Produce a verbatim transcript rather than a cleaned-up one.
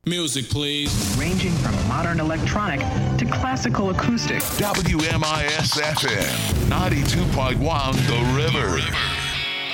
Music, please. Ranging from modern electronic to classical acoustic. W M I S F M, ninety-two point one The River.